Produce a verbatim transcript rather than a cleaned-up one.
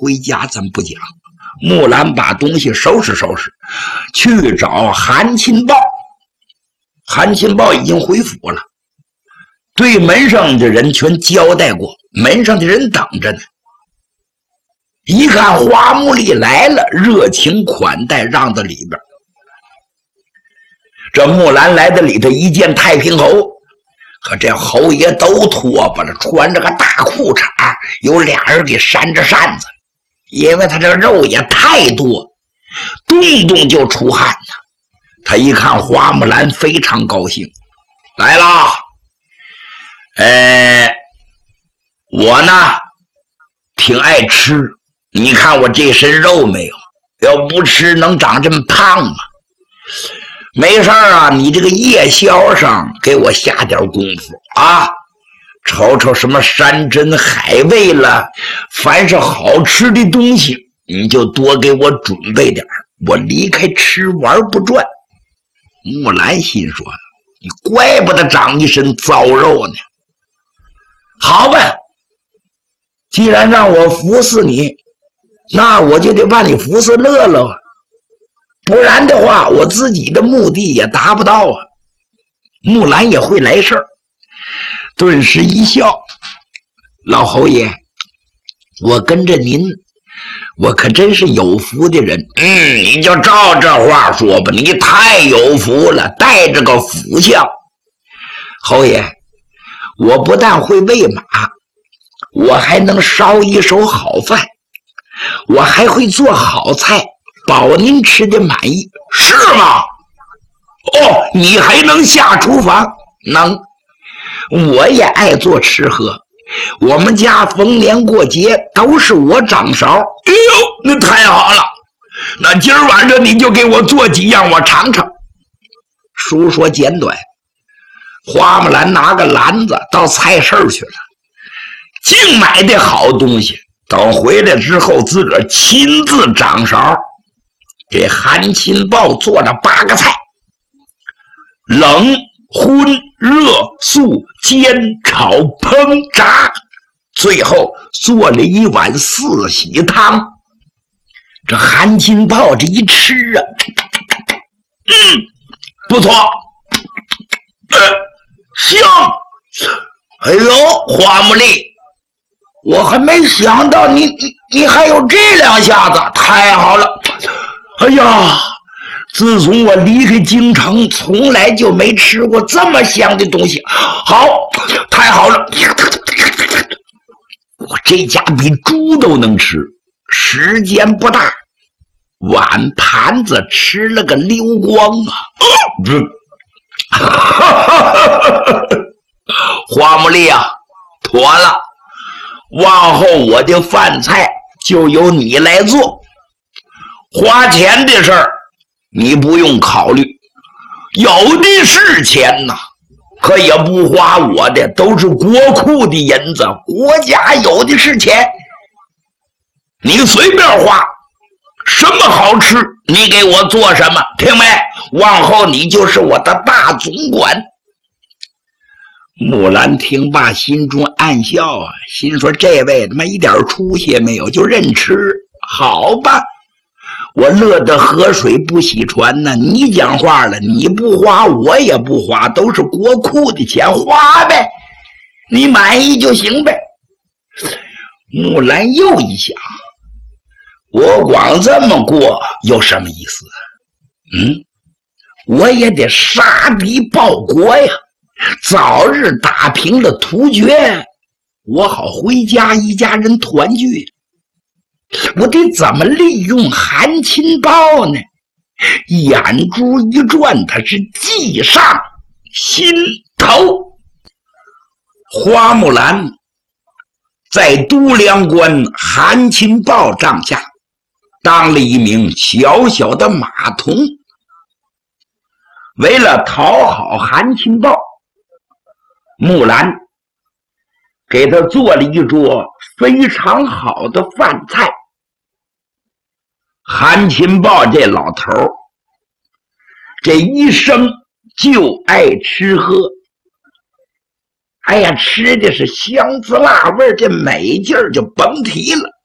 回家咱不讲。木兰把东西收拾收拾，去找韩钦报。韩钦报已经回府了，对门上的人全交代过，门上的人等着呢。一看花木丽来了，热情款待，让到里边。这木兰来到里头，一见太平侯，可这侯爷都脱吧了，穿着个大裤衩，有俩人给扇着扇子，因为他这个肉也太多，动动就出汗呢。他一看花木兰，非常高兴，来了。呃，我呢挺爱吃，你看我这身肉没有？要不吃能长这么胖吗？没事啊，你这个夜宵上给我下点功夫啊，瞅瞅什么山珍海味了，凡是好吃的东西你就多给我准备点，我离开吃玩不转。木兰心说，你怪不得长一身糟肉呢。好吧，既然让我服侍你，那我就得把你服侍乐了啊，不然的话我自己的目的也达不到啊。木兰也会来事儿，顿时一笑，老侯爷，我跟着您，我可真是有福的人。嗯，你就照这话说吧，你太有福了，带着个福相。侯爷，我不但会喂马，我还能烧一手好饭，我还会做好菜，保您吃的满意。是吗？哦，你还能下厨房？能。我也爱做吃喝，我们家逢年过节都是我掌勺。哎呦，那太好了，那今儿晚上你就给我做几样我尝尝。书说简短，花木兰拿个篮子到菜市去了，净买的好东西，等回来之后自个儿亲自掌勺，给韩钦报做了八个菜，冷荤热素煎炒烹炸，最后做了一碗四喜汤。这韩钦报这一吃啊，嗯，不错，呃，香。哎呦，花木丽，我还没想到你你你还有这两下子，太好了。哎呀，自从我离开京城，从来就没吃过这么香的东西。好，太好了，我这家比猪都能吃。时间不大，碗盘子吃了个溜光啊！花木丽啊，妥了，往后我的饭菜就由你来做，花钱的事儿你不用考虑，有的是钱呐，可也不花我的，都是国库的银子，国家有的是钱，你随便花，什么好吃你给我做什么，听没？往后你就是我的大总管。木兰听罢心中暗笑啊，心说这位他妈一点出息也没有，就认吃。好吧，我乐得河水不洗船呢。你讲话了，你不花我也不花，都是国库的钱，花呗，你满意就行呗。木兰又一想，我光这么过有什么意思？嗯，我也得杀敌报国呀，早日打平了突厥，我好回家一家人团聚。我得怎么利用韩钦报呢？眼珠一转，他是计上心头。花木兰在都梁关韩钦报帐下当了一名小小的马童，为了讨好韩钦报，木兰给他做了一桌非常好的饭菜。韩钦报这老头儿，这一生就爱吃喝，哎呀，吃的是香滋辣味，这美劲儿就甭提了。